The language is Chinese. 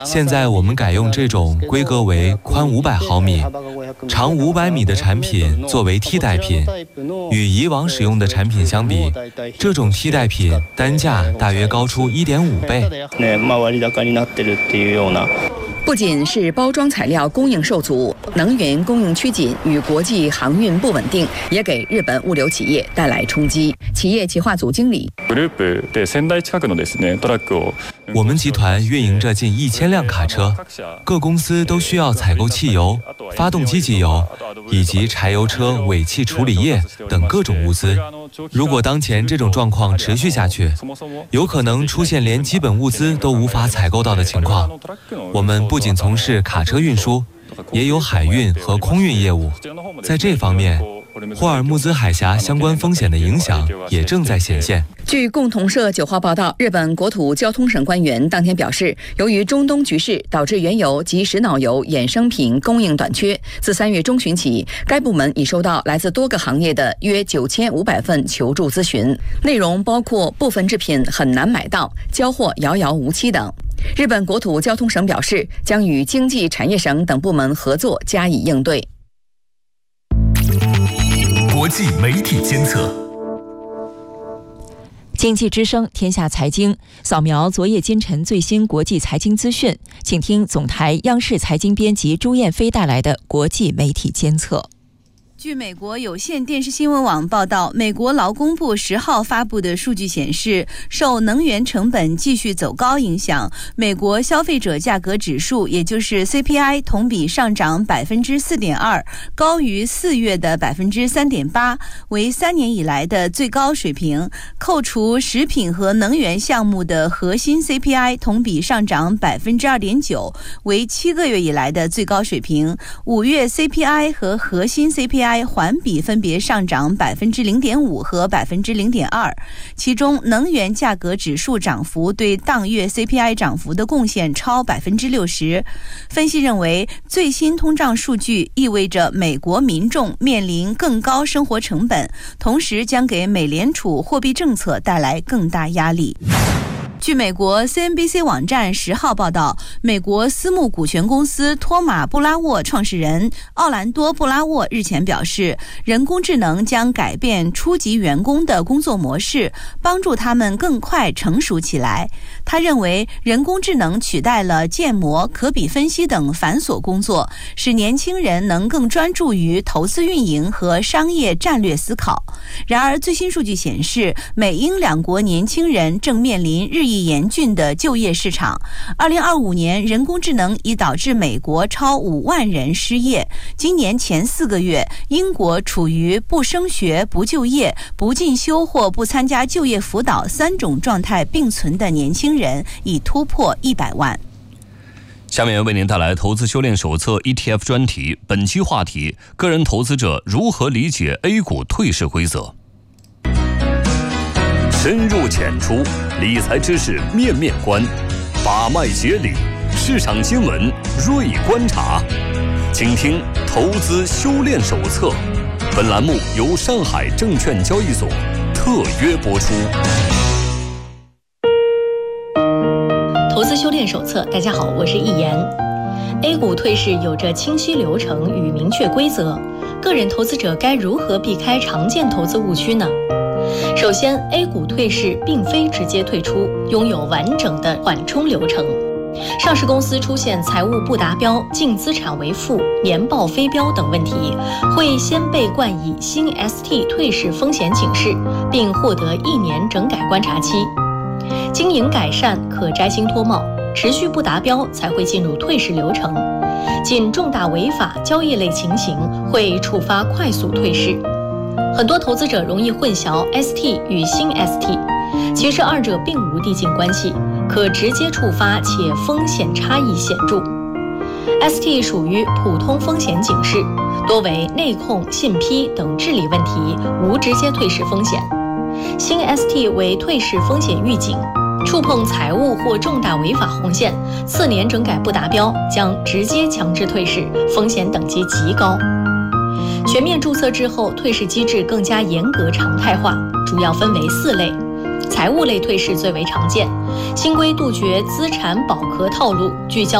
现在我们改用这种规格为宽500毫米、长500米的产品作为替代品。与以往使用的产品相比，这种替代品单价大约高出1.5倍。 不仅是包装材料供应受阻，能源供应趋紧与国际航运不稳定，也给日本物流企业带来冲击。企业企划组经理， 我们集团运营着近1000辆卡车，各公司都需要采购汽油、发动机机油以及柴油车尾气处理液等各种物资。如果当前这种状况持续下去，有可能出现连基本物资都无法采购到的情况。我们不仅从事卡车运输，也有海运和空运业务。在这方面，霍尔木兹海峡相关风险的影响也正在显现。 据共同社9号报道，日本国土交通省官员当天表示，由于中东局势导致原油及石脑油衍生品供应短缺，自3月中旬起，该部门已收到来自多个行业的约9500份求助咨询，内容包括部分制品很难买到、交货遥遥无期等。日本国土交通省表示，将与经济产业省等部门合作加以应对。 国际媒体监测。 经济之声天下财经扫描昨夜今晨最新国际财经资讯，请听总台央视财经编辑朱燕飞带来的国际媒体监测。 据美国有线电视新闻网报道，美国劳工部10号发布的数据显示，受能源成本继续走高影响，美国消费者价格指数，也就是 CPI 同比上涨 4.2%， 高于4月的 3.8%， 为3年以来的最高水平。扣除食品和能源项目的核心 CPI 同比上涨 2.9%， 为7个月以来的最高水平。5月 CPI 和核心 CPI环比分别上涨 0.5% 和 0.2%， 其中能源价格指数涨幅对当月 CPI 涨幅的贡献超 60%。 分析认为，最新通胀数据意味着美国民众面临更高生活成本，同时将给美联储货币政策带来更大压力。据美国 CNBC 网站10号报道，美国私募股权公司托马布拉沃创始人奥兰多布拉沃日前表示，人工智能将改变初级员工的工作模式，帮助他们更快成熟起来。他认为，人工智能取代了建模、可比分析等繁琐工作，使年轻人能更专注于投资运营和商业战略思考。然而，最新数据显示，美英两国年轻人正面临日益严峻的就业市场。2025年，人工智能已导致美国超5万人失业。今年前4个月，英国处于不升学、不就业、不进修或不参加就业辅导3种状态并存的年轻人已突破100万。 下面为您带来投资修炼手册 ETF 专题，本期话题：个人投资者如何理解 A 股退市规则？深入浅出，理财知识面面观，把脉解理，市场新闻锐观察。请听投资修炼手册。本栏目由上海证券交易所特约播出。 投资修炼手册，大家好，我是易言。A 股退市有着清晰流程与明确规则，个人投资者该如何避开常见投资误区呢？首先 ，A 股退市并非直接退出，拥有完整的缓冲流程。上市公司出现财务不达标、净资产为负、年报非标等问题，会先被冠以新 ST 退市风险警示，并获得1年整改观察期。经营改善可摘星脱帽，持续不达标才会进入退市流程。仅重大违法交易类情形会触发快速退市。很多投资者容易混淆 ST 与新 ST， 其实二者并无递进关系，可直接触发且风险差异显著。ST 属于普通风险警示，多为内控、信批等治理问题，无直接退市风险。新 ST 为退市风险预警，触碰财务或重大违法红线，次年整改不达标将直接强制退市，风险等级极高。全面注册之后，退市机制更加严格常态化，主要分为4类： 财务类退市最为常见。新规杜绝资产保壳套路，聚焦